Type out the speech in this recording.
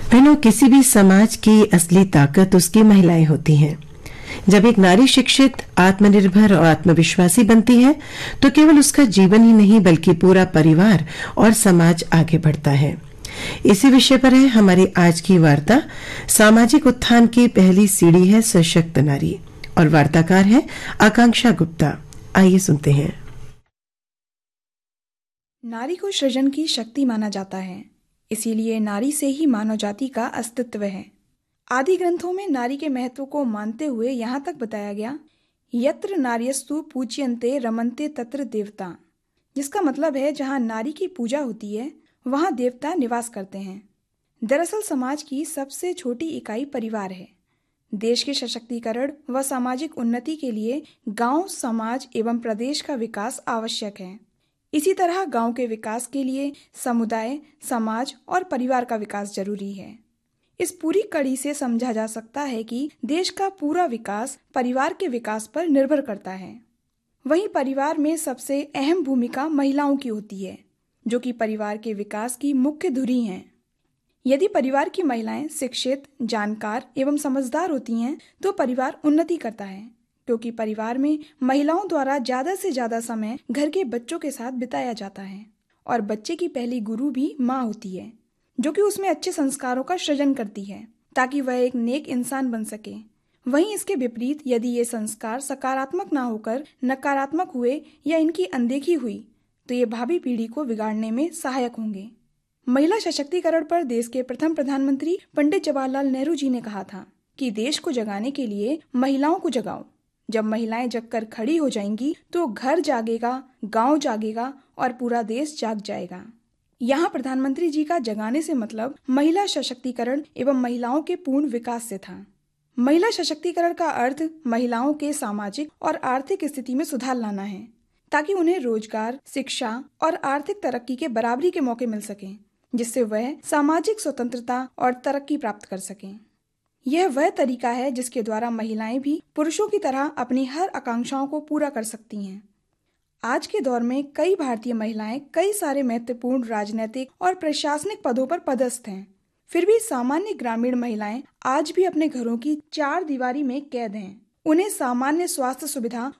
बहनों, किसी भी समाज की असली ताकत उसकी महिलाएं होती हैं। जब एक नारी शिक्षित, आत्मनिर्भर और आत्मविश्वासी बनती है तो केवल उसका जीवन ही नहीं बल्कि पूरा परिवार और समाज आगे बढ़ता है। इसी विषय पर है हमारी आज की वार्ता। सामाजिक उत्थान की पहली सीढ़ी है सशक्त नारी, और वार्ताकार है आकांक्षा गुप्ता। आइए सुनते हैं। नारी को सृजन की शक्ति माना जाता है, इसीलिए नारी से ही मानव जाति का अस्तित्व है। आदि ग्रंथों में नारी के महत्व को मानते हुए यहाँ तक बताया गया, यत्र नार्यस्तु पूज्यन्ते रमन्ते तत्र देवता, जिसका मतलब है जहाँ नारी की पूजा होती है वहाँ देवता निवास करते हैं। दरअसल समाज की सबसे छोटी इकाई परिवार है। देश के सशक्तिकरण व सामाजिक उन्नति के लिए गांव, समाज एवं प्रदेश का विकास आवश्यक है। इसी तरह गांव के विकास के लिए समुदाय, समाज और परिवार का विकास जरूरी है। इस पूरी कड़ी से समझा जा सकता है कि देश का पूरा विकास परिवार के विकास पर निर्भर करता है। वहीं परिवार में सबसे अहम भूमिका महिलाओं की होती है, जो कि परिवार के विकास की मुख्य धुरी हैं। यदि परिवार की महिलाएं शिक्षित, जानकार एवं समझदार होती हैं तो परिवार उन्नति करता है, क्योंकि परिवार में महिलाओं द्वारा ज्यादा से ज्यादा समय घर के बच्चों के साथ बिताया जाता है और बच्चे की पहली गुरु भी माँ होती है, जो कि उसमें अच्छे संस्कारों का सृजन करती है ताकि वह एक नेक इंसान बन सके। वहीं इसके विपरीत यदि ये संस्कार सकारात्मक ना होकर नकारात्मक हुए या इनकी अनदेखी हुई तो ये भावी पीढ़ी को बिगाड़ने में सहायक होंगे। महिला सशक्तिकरण पर देश के प्रथम प्रधानमंत्री पंडित जवाहरलाल नेहरू जी ने कहा था कि देश को जगाने के लिए महिलाओं को जगाओ। जब महिलाएं जगकर खड़ी हो जाएंगी तो घर जागेगा, गांव जागेगा और पूरा देश जाग जाएगा। यहाँ प्रधानमंत्री जी का जगाने से मतलब महिला सशक्तिकरण एवं महिलाओं के पूर्ण विकास से था। महिला सशक्तिकरण का अर्थ महिलाओं के सामाजिक और आर्थिक स्थिति में सुधार लाना है, ताकि उन्हें रोजगार, शिक्षा और आर्थिक तरक्की के बराबरी के मौके मिल सकें, जिससे वह सामाजिक स्वतंत्रता और तरक्की प्राप्त कर सकें। यह वह तरीका है जिसके द्वारा महिलाएं भी पुरुषों की तरह अपनी हर आकांक्षाओं को पूरा कर सकती हैं। आज के दौर में कई भारतीय महिलाएं कई सारे महत्वपूर्ण राजनीतिक और प्रशासनिक पदों पर पदस्थ हैं। फिर भी सामान्य ग्रामीण महिलाएं आज भी अपने घरों की चार दीवारी में कैद हैं। उन्हें सामान्य स्वास्थ्य सुविधा